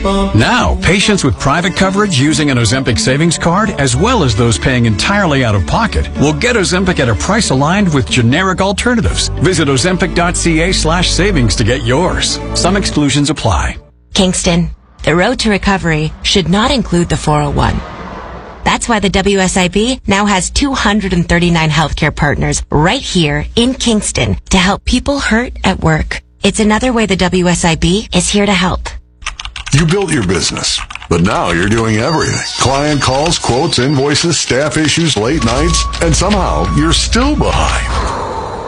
Now, patients with private coverage using an Ozempic savings card, as well as those paying entirely out of pocket, will get Ozempic at a price aligned with generic alternatives. Visit ozempic.ca/savings to get yours. Some exclusions apply. Kingston, the road to recovery should not include the 401. That's why the WSIB now has 239 healthcare partners right here in Kingston to help people hurt at work. It's another way the WSIB is here to help. You built your business, but now you're doing everything. Client calls, quotes, invoices, staff issues, late nights, and somehow you're still behind.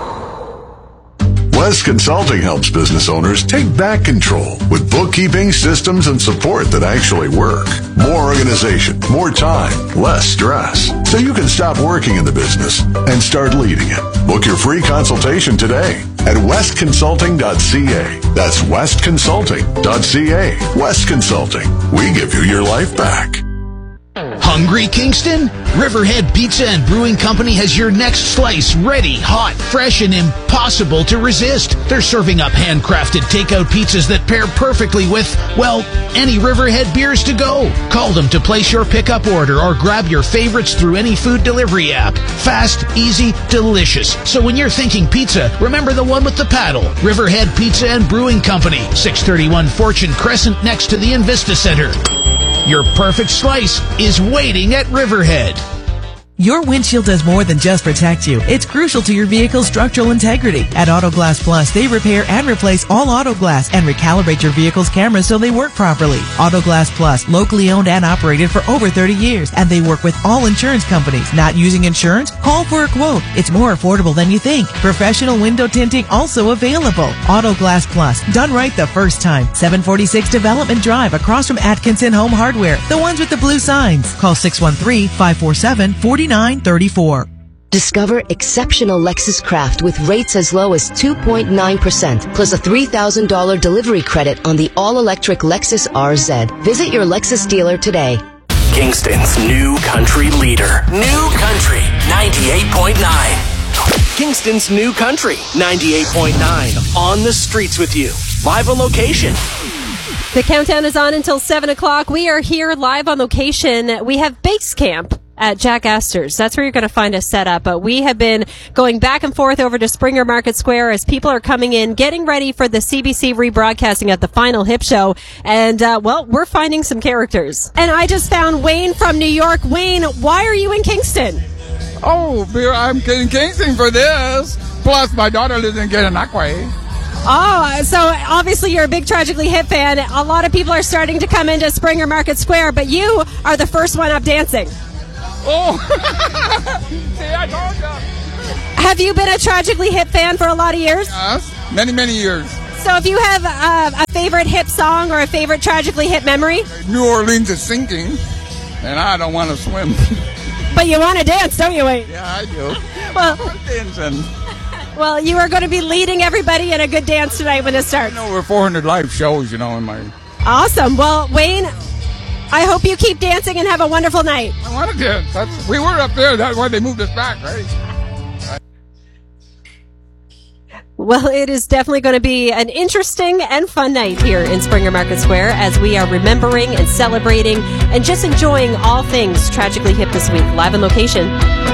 West Consulting helps business owners take back control with bookkeeping, systems, and support that actually work. More organization, more time, less stress. So you can stop working in the business and start leading it. Book your free consultation today at westconsulting.ca. That's westconsulting.ca. West Consulting. We give you your life back. Hungry, Kingston? Riverhead Pizza and Brewing Company has your next slice ready, hot, fresh, and impossible to resist. They're serving up handcrafted takeout pizzas that pair perfectly with, well, any Riverhead beers to go. Call them to place your pickup order or grab your favorites through any food delivery app. Fast, easy, delicious. So when you're thinking pizza, remember the one with the paddle. Riverhead Pizza and Brewing Company, 631 Fortune Crescent next to the Invista Center. Your perfect slice is waiting at Riverhead. Your windshield does more than just protect you. It's crucial to your vehicle's structural integrity. At Autoglass Plus, they repair and replace all auto glass and recalibrate your vehicle's cameras so they work properly. Autoglass Plus, locally owned and operated for over 30 years, and they work with all insurance companies. Not using insurance? Call for a quote. It's more affordable than you think. Professional window tinting also available. Autoglass Plus, done right the first time. 746 Development Drive, across from Atkinson Home Hardware, the ones with the blue signs. Call 613-547-4934. Discover exceptional Lexus Craft with rates as low as 2.9%, plus a $3,000 delivery credit on the all-electric Lexus RZ. Visit your Lexus dealer today. Kingston's new country leader. New Country 98.9. Kingston's new country 98.9. On the streets with you. Live on location. The countdown is on until 7 o'clock. We are here live on location. We have Base Camp at Jack Astor's. That's where you're going to find us set up. But we have been going back and forth over to Springer Market Square as people are coming in, getting ready for the CBC rebroadcasting at the final Hip Show. And, well, we're finding some characters. And I just found Wayne from New York. Wayne, why are you in Kingston? Oh, I'm in Kingston for this. Plus, my daughter lives in Gananoque. Oh, so obviously you're a big Tragically Hip fan. A lot of people are starting to come into Springer Market Square, but you are the first one up dancing. Oh, see, I told you. Have you been a Tragically Hip fan for a lot of years? Yes, many, many years. So if you have a favorite hip song or a favorite Tragically Hip memory? New Orleans is sinking, and I don't want to swim. But you want to dance, don't you, Wayne? Yeah, I do. Well, I'm dancing. Well, you are going to be leading everybody in a good dance tonight when it starts. Over 400 live shows, in my... Awesome. Well, Wayne, I hope you keep dancing and have a wonderful night. I want to dance. We were up there. That's why they moved us back, right? Well, it is definitely going to be an interesting and fun night here in Springer Market Square as we are remembering and celebrating and just enjoying all things Tragically Hip this week. Live on location.